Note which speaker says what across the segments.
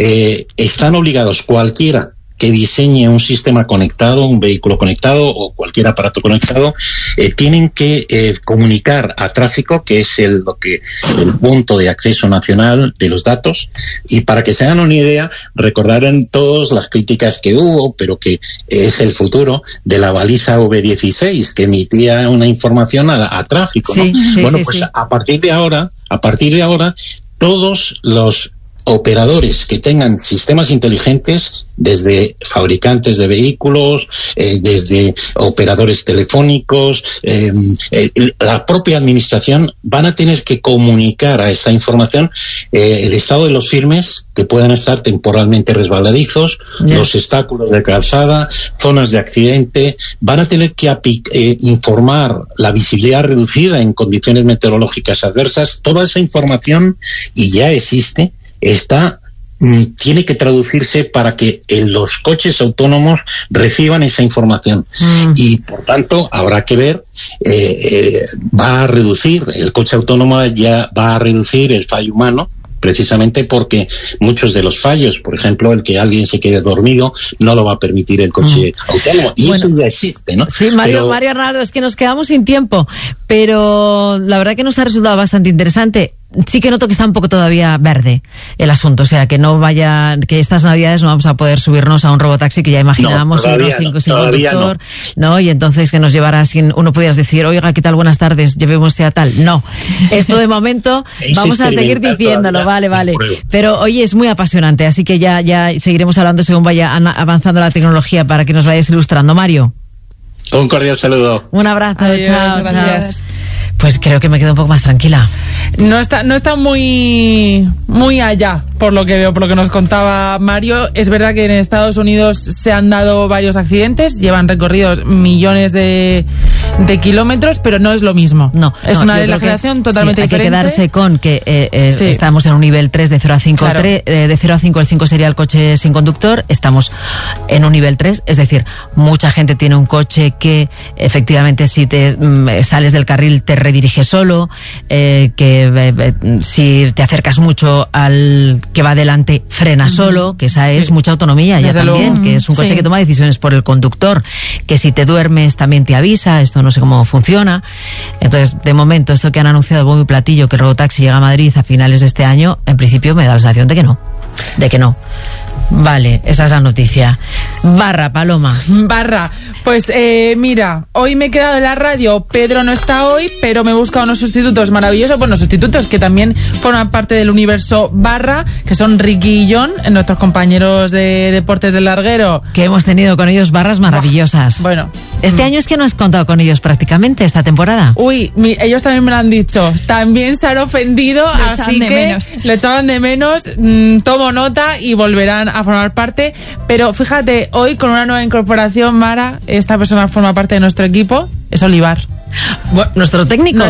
Speaker 1: están obligados cualquiera que diseñe un sistema conectado, un vehículo conectado o cualquier aparato conectado, tienen que comunicar a tráfico, que es el punto de acceso nacional de los datos, y para que se hagan una idea, recordarán todas las críticas que hubo, pero que es el futuro de la baliza V16, que emitía una información a tráfico, ¿no? Sí. A partir de ahora, todos los operadores que tengan sistemas inteligentes, desde fabricantes de vehículos, desde operadores telefónicos, la propia administración, van a tener que comunicar a esta información el estado de los firmes, que puedan estar temporalmente resbaladizos, los obstáculos de calzada, zonas de accidente. Van a tener que informar la visibilidad reducida en condiciones meteorológicas adversas. Toda esa información, y ya existe, tiene que traducirse para que los coches autónomos reciban esa información. Y por tanto habrá que ver, va a reducir, el coche autónomo ya va a reducir el fallo humano, precisamente porque muchos de los fallos, por ejemplo, el que alguien se quede dormido, no lo va a permitir el coche autónomo. Y eso ya existe, ¿no?
Speaker 2: Sí, Mario Arnaldo, es que nos quedamos sin tiempo, pero la verdad que nos ha resultado bastante interesante. Sí que noto que está un poco todavía verde el asunto, o sea, que que estas navidades no vamos a poder subirnos a un robotaxi, que ya imaginábamos subirnos sin conductor, ¿no? Y entonces que nos llevara uno pudieras decir, oiga, ¿qué tal? Buenas tardes, llevemos a tal. No, esto de momento vamos a seguir diciéndolo, vale. Pero oye, es muy apasionante, así que ya seguiremos hablando según vaya avanzando la tecnología, para que nos vayas ilustrando. Mario,
Speaker 1: un cordial saludo.
Speaker 2: Un abrazo.
Speaker 3: Adiós,
Speaker 2: chao.
Speaker 3: Pues
Speaker 2: creo que me quedo un poco más tranquila.
Speaker 3: No está muy allá, por lo que veo, por lo que nos contaba Mario. Es verdad que en Estados Unidos se han dado varios accidentes, llevan recorridos millones de kilómetros, pero no es lo mismo. No, es una legislación totalmente diferente.
Speaker 2: Hay que quedarse con que estamos en un nivel 3 de 0 a 5. Claro. De 0 a 5, el 5 sería el coche sin conductor. Estamos en un nivel 3, es decir, mucha gente tiene un coche que efectivamente, si te sales del carril te redirige solo, si te acercas mucho al que va delante frena solo, que esa es mucha autonomía ya también, que es un coche que toma decisiones por el conductor, que si te duermes también te avisa. Esto no sé cómo funciona. Entonces, de momento, esto que han anunciado bombo y platillo, que el robotaxi llega a Madrid a finales de este año, en principio me da la sensación de que no. Vale, esa es la noticia. Paloma.
Speaker 3: Pues mira, hoy me he quedado en la radio. Pedro no está hoy, pero me he buscado unos sustitutos maravillosos. Bueno, sustitutos que también forman parte del universo Barra, que son Ricky y John, nuestros compañeros de Deportes del Larguero.
Speaker 2: Que hemos tenido con ellos barras maravillosas.
Speaker 3: Bueno.
Speaker 2: Este año es que no has contado con ellos prácticamente, esta temporada.
Speaker 3: Ellos también me lo han dicho. También se han ofendido, así que lo echaban de menos. Tomo nota y volverán a formar parte. Pero fíjate, hoy con una nueva incorporación, Mara, esta persona forma parte de nuestro equipo, es Olivar.
Speaker 2: Bueno, nuestro técnico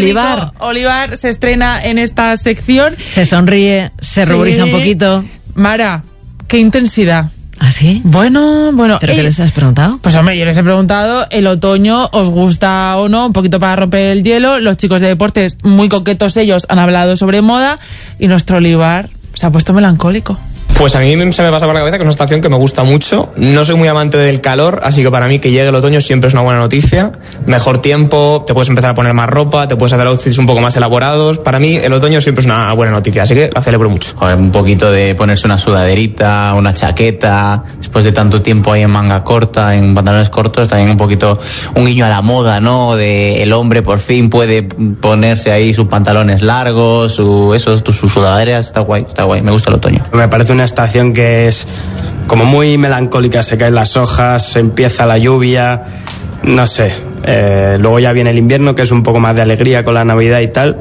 Speaker 3: Olivar se estrena en esta sección.
Speaker 2: Se sonríe, se ruboriza un poquito.
Speaker 3: Mara, qué intensidad.
Speaker 2: ¿Ah, sí?
Speaker 3: Bueno.
Speaker 2: ¿Pero qué les has preguntado?
Speaker 3: Pues hombre, yo les he preguntado, ¿el otoño os gusta o no? Un poquito para romper el hielo. Los chicos de Deportes, muy coquetos ellos, han hablado sobre moda. Y nuestro Olivar se ha puesto melancólico.
Speaker 4: Pues a mí se me pasa por la cabeza que es una estación que me gusta mucho. No soy muy amante del calor, así que para mí que llegue el otoño siempre es una buena noticia. Mejor tiempo, te puedes empezar a poner más ropa, te puedes hacer outfits un poco más elaborados. Para mí el otoño siempre es una buena noticia, así que la celebro mucho.
Speaker 5: Un poquito de ponerse una sudaderita, una chaqueta, después de tanto tiempo ahí en manga corta, en pantalones cortos, también un poquito un guiño a la moda, ¿no? De el hombre por fin puede ponerse ahí sus pantalones largos, sus sudaderas. Está guay, me gusta el otoño.
Speaker 6: Me parece una estación que es como muy melancólica, se caen las hojas, empieza la lluvia, no sé, luego ya viene el invierno, que es un poco más de alegría con la Navidad y tal,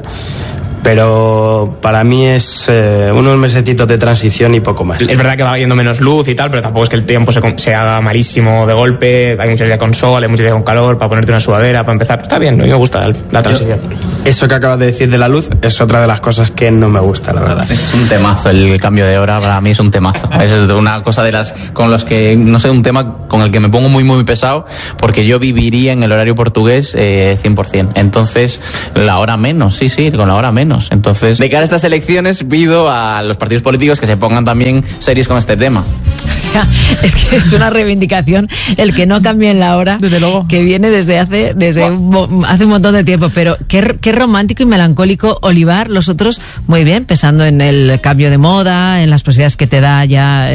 Speaker 6: pero para mí es unos mesecitos de transición y poco más.
Speaker 4: Es verdad que va yendo menos luz y tal, pero tampoco es que el tiempo se haga malísimo de golpe. Hay muchos días con sol, hay muchos días con calor, para ponerte una sudadera, para empezar. Está bien, a mí me gusta la transición.
Speaker 6: eso que acabas de decir de la luz es otra de las cosas que no me gusta, la verdad.
Speaker 5: Es un temazo el cambio de hora, para mí es un temazo. Es una cosa de las con los que, no sé, un tema con el que me pongo muy muy pesado, porque yo viviría en el horario portugués 100%. Entonces, la hora menos, sí, con la hora menos. Entonces, de cara a estas elecciones, pido a los partidos políticos que se pongan también serios con este tema.
Speaker 2: O sea, es que es una reivindicación el que no cambien la hora,
Speaker 3: desde luego,
Speaker 2: que viene desde hace un montón de tiempo. Pero qué romántico y melancólico Olivar. Los otros, muy bien, pensando en el cambio de moda, en las posibilidades que te da ya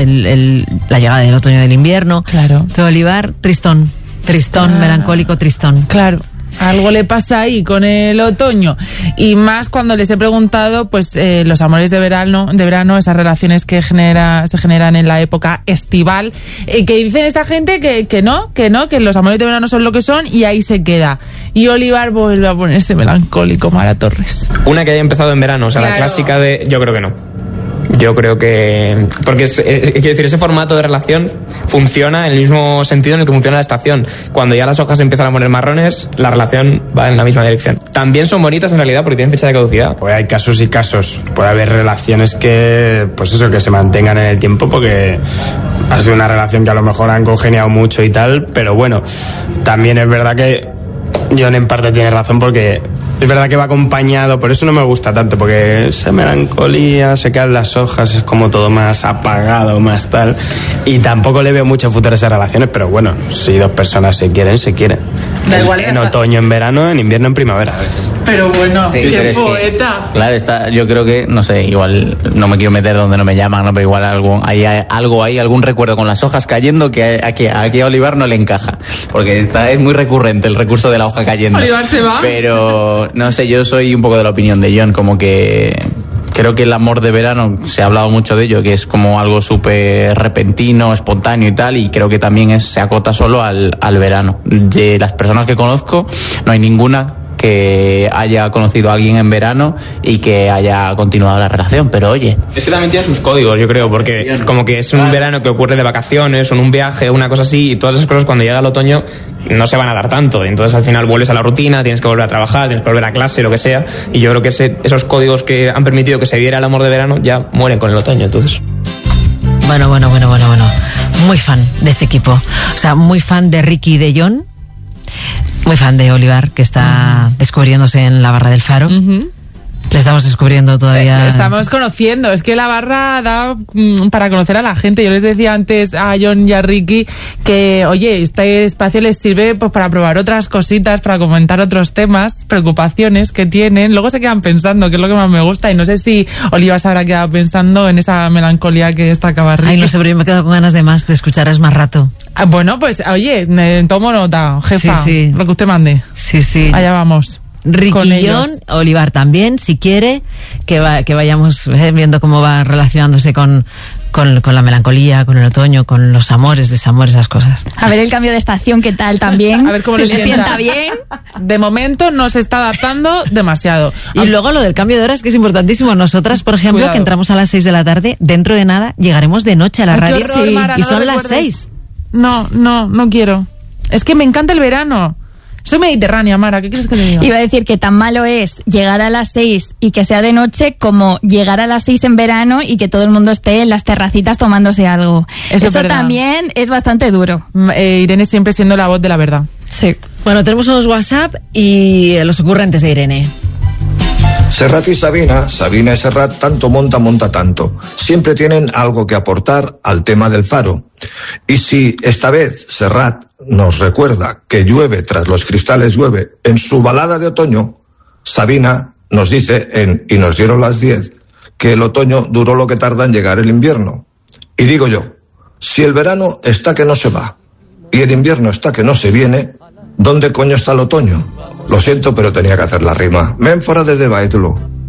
Speaker 2: la llegada del otoño y del invierno.
Speaker 3: Claro.
Speaker 2: Pero Olivar, tristón, melancólico, tristón.
Speaker 3: Claro. Algo le pasa ahí con el otoño, y más cuando les he preguntado pues los amores de verano, esas relaciones que se generan en la época estival, que dicen esta gente que los amores de verano son lo que son y ahí se queda. Y Olivar vuelve a ponerse melancólico, Mara Torres.
Speaker 4: Una que haya empezado en verano, o sea, claro. La clásica de... Yo creo que no. Yo creo que... Porque quiero decir, ese formato de relación funciona en el mismo sentido en el que funciona la estación. Cuando ya las hojas empiezan a poner marrones, la relación va en la misma dirección. También son bonitas en realidad porque tienen fecha de caducidad.
Speaker 6: Pues hay casos y casos. Puede haber relaciones que, pues eso, que se mantengan en el tiempo porque ha sido una relación que a lo mejor han congeniado mucho y tal, pero bueno, también es verdad que John en parte tiene razón porque... Es verdad que va acompañado, por eso no me gusta tanto, porque esa melancolía, se caen las hojas, es como todo más apagado, más tal. Y tampoco le veo mucho futuro a esas relaciones, pero bueno, si dos personas se quieren, se quieren.
Speaker 3: Da igual
Speaker 6: en otoño, en verano, en invierno, en primavera.
Speaker 3: Pero bueno,
Speaker 5: sí,
Speaker 3: qué poeta.
Speaker 5: Claro, yo creo que, no sé, igual no me quiero meter donde no me llaman, ¿no? Pero igual hay algo ahí, algún recuerdo con las hojas cayendo que aquí a Olivar no le encaja. Porque es muy recurrente el recurso de la hoja cayendo.
Speaker 3: Olivar se va.
Speaker 5: Pero... No sé, yo soy un poco de la opinión de John, como que creo que el amor de verano, se ha hablado mucho de ello, que es como algo súper repentino, espontáneo y tal, y creo que también se acota solo al verano. De las personas que conozco, no hay ninguna que haya conocido a alguien en verano y que haya continuado la relación, pero oye.
Speaker 4: Es que también tiene sus códigos, yo creo, porque como que es un verano que ocurre de vacaciones, o en un viaje, una cosa así, y todas esas cosas cuando llega el otoño no se van a dar tanto, y entonces al final vuelves a la rutina, tienes que volver a trabajar, tienes que volver a clase, lo que sea, y yo creo que esos códigos que han permitido que se diera el amor de verano ya mueren con el otoño, entonces.
Speaker 2: Bueno. Muy fan de este equipo. O sea, muy fan de Ricky y de John. Muy fan de Olivar, que está descubriéndose en la barra del Faro. Le estamos descubriendo todavía.
Speaker 3: Estamos conociendo. Es que la barra da para conocer a la gente. Yo les decía antes a John y a Ricky que, oye, este espacio les sirve pues para probar otras cositas, para comentar otros temas, preocupaciones que tienen. Luego se quedan pensando, que es lo que más me gusta. Y no sé si Olivar se habrá quedado pensando en esa melancolía que destacaba Ricky.
Speaker 2: Ay, no sé, pero yo me quedo con ganas de más, de escucharles más rato.
Speaker 3: Bueno, pues, oye, tomo nota, jefa.
Speaker 2: Sí.
Speaker 3: Lo que usted mande.
Speaker 2: Sí.
Speaker 3: Allá vamos.
Speaker 2: Ricky, John, Olivar también, si quiere, que vayamos viendo cómo va relacionándose con la melancolía, con el otoño, con los amores, desamores, esas cosas.
Speaker 7: A ver el cambio de estación, ¿qué tal también?
Speaker 3: A ver cómo
Speaker 7: le sienta bien.
Speaker 3: De momento no se está adaptando demasiado.
Speaker 2: Y luego lo del cambio de horas, que es importantísimo. Nosotras, por ejemplo,
Speaker 3: Cuidado.
Speaker 2: que entramos a las 6 de la tarde, dentro de nada llegaremos de noche a la radio.
Speaker 3: Qué horror, Mara,
Speaker 2: y
Speaker 3: no
Speaker 2: son
Speaker 3: lo
Speaker 2: las
Speaker 3: recuerdes.
Speaker 2: 6.
Speaker 3: No quiero. Es que me encanta el verano. Soy mediterránea, Mara, ¿qué quieres que te diga?
Speaker 7: Iba a decir que tan malo es llegar a las 6 y que sea de noche como llegar a las 6 en verano y que todo el mundo esté en las terracitas tomándose algo. Eso también es bastante duro.
Speaker 3: Irene siempre siendo la voz de la verdad.
Speaker 7: Sí.
Speaker 2: Bueno, tenemos unos WhatsApp y los ocurrentes de Irene.
Speaker 8: Serrat y Sabina y Serrat, tanto monta tanto. Siempre tienen algo que aportar al tema del Faro. Y si esta vez Serrat nos recuerda que llueve tras los cristales llueve en su balada de otoño, Sabina nos dice Y nos dieron las 10 que el otoño duró lo que tarda en llegar el invierno. Y digo yo, si el verano está que no se va y el invierno está que no se viene, ¿dónde coño está el otoño? Lo siento, pero tenía que hacer la rima. Ménfora desde Baetlo.